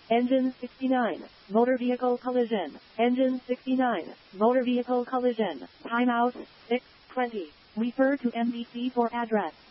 Engine 69. Motor vehicle collision. Engine 69. Motor vehicle collision. Timeout 6:20. Refer to NBC for address.